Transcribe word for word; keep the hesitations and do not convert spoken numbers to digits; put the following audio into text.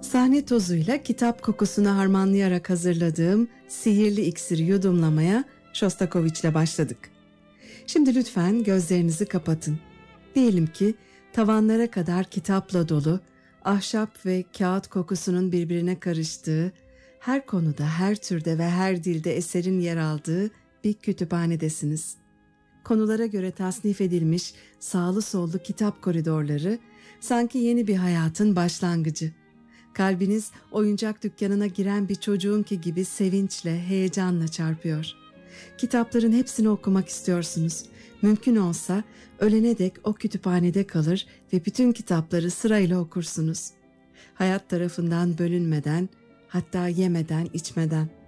Sahne tozuyla kitap kokusunu harmanlayarak hazırladığım sihirli iksiri yudumlamaya Shostakovich'le başladık. Şimdi lütfen gözlerinizi kapatın. Diyelim ki tavanlara kadar kitapla dolu, ahşap ve kağıt kokusunun birbirine karıştığı, her konuda, her türde ve her dilde eserin yer aldığı bir kütüphanedesiniz. Konulara göre tasnif edilmiş sağlı sollu kitap koridorları sanki yeni bir hayatın başlangıcı. Kalbiniz oyuncak dükkanına giren bir çocuğunki gibi sevinçle, heyecanla çarpıyor. Kitapların hepsini okumak istiyorsunuz. Mümkün olsa ölene dek o kütüphanede kalır ve bütün kitapları sırayla okursunuz. Hayat tarafından bölünmeden, hatta yemeden, içmeden.